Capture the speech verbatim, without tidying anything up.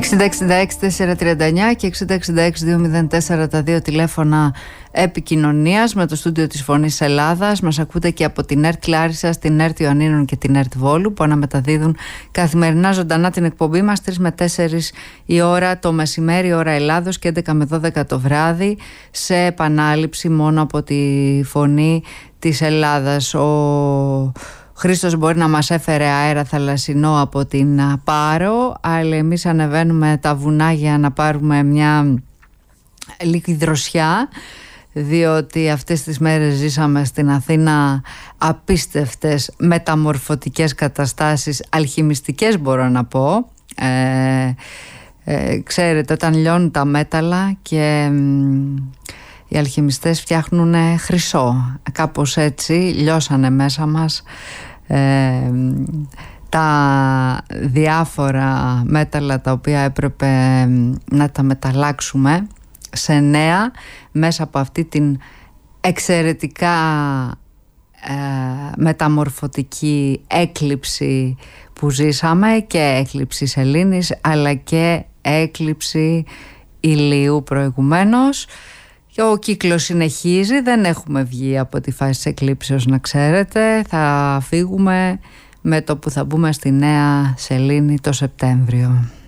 εξήντα εξήντα έξι τετρακόσια τριάντα εννιά και εξήντα εξήντα έξι διακόσια τέσσερα τα δύο τηλέφωνα επικοινωνίας με το στούντιο της Φωνής Ελλάδας. Μας ακούτε και από την ΕΡΤ Λάρισσας, την ΕΡΤ Ιωαννίνων και την ΕΡΤ Βόλου, που αναμεταδίδουν καθημερινά ζωντανά την εκπομπή μας τρεις με τέσσερις η ώρα το μεσημέρι, ώρα Ελλάδος, και έντεκα με δώδεκα το βράδυ σε επανάληψη μόνο από τη Φωνή της Ελλάδας. Ο Χρήστος μπορεί να μας έφερε αέρα θαλασσινό από την Πάρο, αλλά εμείς ανεβαίνουμε τα βουνά για να πάρουμε μια λίγη δροσιά, διότι αυτές τις μέρες ζήσαμε στην Αθήνα απίστευτες μεταμορφωτικές καταστάσεις, αλχημιστικές μπορώ να πω. ε, ε, Ξέρετε, όταν λιώνουν τα μέταλλα και οι αλχημιστές φτιάχνουν χρυσό, κάπως έτσι λιώσανε μέσα μας ε, τα διάφορα μέταλλα τα οποία έπρεπε να τα μεταλλάξουμε σε νέα μέσα από αυτή την εξαιρετικά ε, μεταμορφωτική έκλειψη που ζήσαμε, και έκλειψη σελήνης αλλά και έκλειψη ηλίου προηγουμένως. Ο κύκλος συνεχίζει, δεν έχουμε βγει από τη φάση της εκλείψεως, να ξέρετε. Θα φύγουμε με το που θα μπούμε στη νέα σελήνη το Σεπτέμβριο.